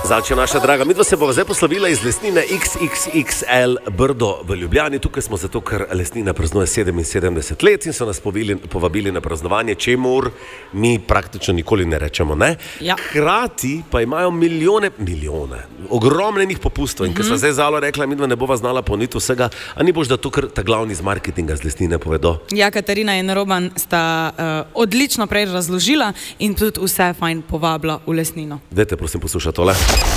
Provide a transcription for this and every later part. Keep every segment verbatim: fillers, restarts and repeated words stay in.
Zavče naša draga, midva se bova zdaj poslovila iz lesnine X X X L Brdo v Ljubljani. Tukaj smo zato, ker lesnina praznuje sedeminsedemdeset let in so nas povili, povabili na praznovanje, čemur mi praktično nikoli ne rečemo, ne? Ja. Hkrati pa imajo milijone, milijone, ogromnenih popustov in mm-hmm. ker sva zdaj Zalo rekla, midva ne bova znala poniti vsega, a ni boš, da to kar ta glavni iz marketinga z lesnine povedo? Ja, Katarina in Roman sta uh, odlično prej razložila in tudi vse fajn povabila v lesnino. Dajte prosim poslušati tole.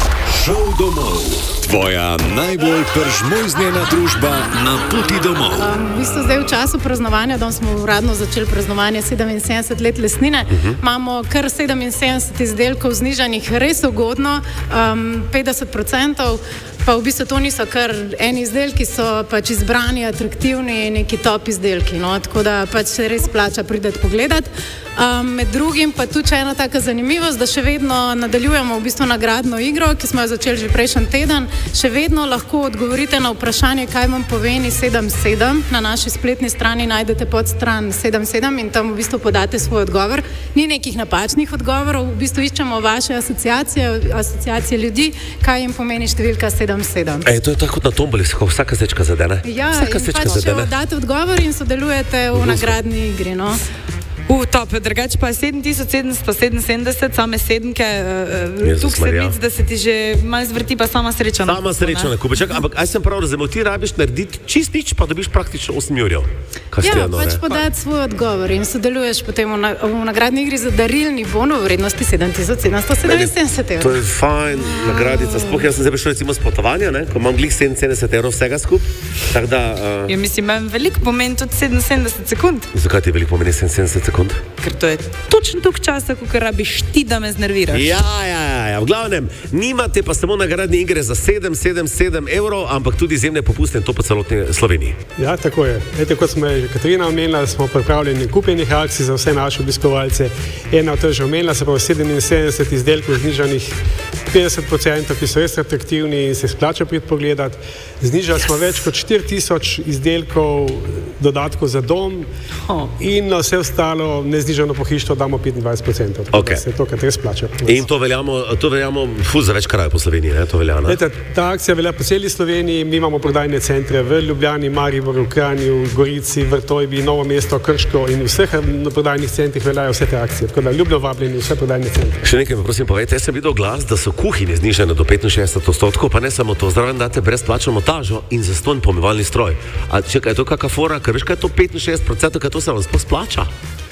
Šov domov. Tvoja najbolj pržmojznjena družba na poti domov. Um, v bistvu zdaj v času praznovanja, da smo uradno začeli praznovanje sedeminsedemdeset let lesnine, uh-huh. imamo kar sedeminsedemdeset izdelkov znižanih res ugodno, um, petdeset procentov, pa v bistvu to niso kar eni izdelki, so pač izbrani, atraktivni, neki top izdelki, no? Tako da pač se res plača prideti pogledati. Um, med drugim pa tudi ena taka zanimivost, da še vedno nadaljujemo v bistvu nagradno igro, ki smo jo začeli že prejšnji teden. Še vedno lahko odgovorite na vprašanje, kaj vam pomeni sedem sedem. Na naši spletni strani najdete podstran sedem sedem in tam v bistvu podate svoj odgovor. Ni nekih napačnih odgovorov, v bistvu iščemo vaše asociacije, asociacije ljudi, kaj jim pomeni številka sedem sedem. Ej, to je tako kot na tomboli, vsaka sečka zadene. Ja, vsaka in sečka pač zadene. date odgovor in sodelujete v nagradni igri, no. U, top, drugače pa je sedem tisoč sedemsto sedeminsedemdeset, same sedemke, uh, tukaj sedmic, da se ti že malo zvrti, pa sama sreča. Sama sreča na kupe. Čak, ampak aj sem prav razumel, ti rabiš narediti čist nič, pa dobiš praktično osem jurjev. Ja, pač podati svoj odgovor in sodeluješ potem v, na, v nagradni igri za darilni bon v vrednosti sedem tisoč sedemsto sedeminsedemdeset evrov. To je fajn nagradica. Sploh jaz sem zdaj prišel recimo s potovanja, ne, ko imam glih sedeminsedemdeset evrov vsega skup. Tak da, uh... Ja, mislim, imam veliko pomen tudi sedeminsedemdeset sekund. Zakaj ti veliko pomeni sedeminsedemdeset sekund? Ker to je točno toliko časa, ko rabiš ti, da me znerviraš. Ja, ja, ja, ja. V glavnem, nimate pa samo nagradne igre za sedem sedem sedem evrov, ampak tudi izjemne popuste in to po celotni Sloveniji. Ja, tako je. Ete, kot smo je Katarina omenila, smo pripravljeni kupljenih akcij za vse naše obiskovalce. Ena od to je že omenila, se pa sedeminsedemdeset izdelkov znižanih petdeset procentov, ki so res atraktivni in se splača priti pogledati. Znižali smo več kot štiri tisoč izdelkov dodatkov za dom oh. in na vse ostalo neznižano pohištvo damo petindvajset procentov. Tako okay. da se to, kar res plača. In to veljamo, to veljamo fuz za več krajev po Sloveniji, ne? To velja, ne? Leta, ta akcija velja po celi Sloveniji, mi imamo prodajne centre v Ljubljani, Mariboru, Kranju, Gorici, Vrtojbi, Novo mesto, Krško in v vseh prodajnih centrih veljajo vse te akcije. Tako da ljubno vabljeni vse prodajne centre. Še nekaj mi prosim povejte, jaz sem videl glas, da so kuhinje znižane do petinšestdeset odstotkov, pa ne samo to, zraven date brezplačno montažo in zastonj pomivalni stroj. A čekaj, je to kakšna fora, ker veš, kaj je to petinšestdeset procentov, kaj to se vam sploh splača?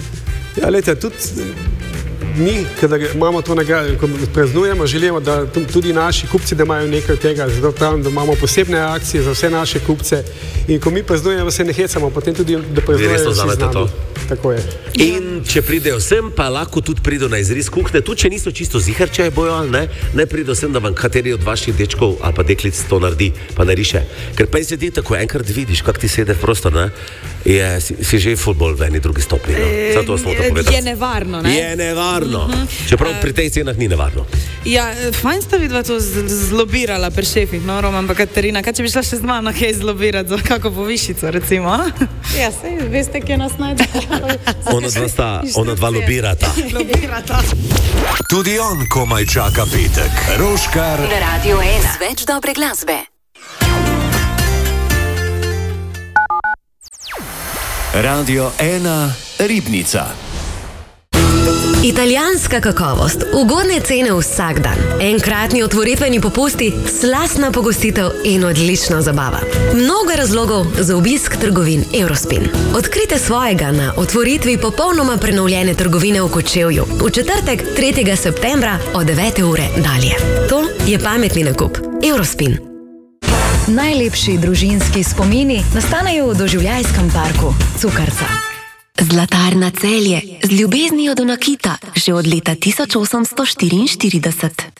Ja, lejte, tudi mi, kada imamo to nagrado, ko praznujemo, želimo, da tudi naši kupci, da imajo nekaj tega, zato pravim, da imamo posebne akcije za vse naše kupce in ko mi praznujemo, se ne hecamo, potem tudi, da praznujejo vsi z nami. Tako je. In če pridejo sem, pa lahko tudi pridejo na izris kuhne, tudi če niso čisto zihar, če je bojo ali ne, ne pridejo sem, da vam kateri od vaših dečkov ali pa deklic to naredi, pa nariše. Ker pa je sedi tako, enkrat vidiš, kak ti sede v prostor, ne, je, si, si že futbol v eni drugi stopni, no. Zato smo to povedali. Je nevarno, ne? Je nevarno. Mm-hmm. Čeprav pri tej cenah ni nevarno. Ja, fajn sta vidva to zlobirala pri šefih, no, Roman pa Katarina. Kaj če bi šla še z mano kaj zlobirati za kako povišico, recimo? Ja, sej, veste, kje nas najde. Ona dva sta, ona dva lobirata. Lobirata. Tudi on komaj čaka petek. Roškar na Radio ena. Več dobre glasbe. Radio ena Ribnica. Italijanska kakovost, ugodne cene vsak dan, enkratni otvoritveni popusti, slastna pogostitev in odlična zabava. Mnogo razlogov za obisk trgovin Eurospin. Odkrite svojega na otvoritvi popolnoma prenovljene trgovine v Kočevju v četrtek, tretjega septembra od devete ure dalje. To je pametni nakup. Eurospin. Najlepši družinski spomini nastanejo v doživljajskem parku Cukrca. Zlatarna Celje z ljubeznijo do nakita že od leta tisoč osemsto štiriinštirideset.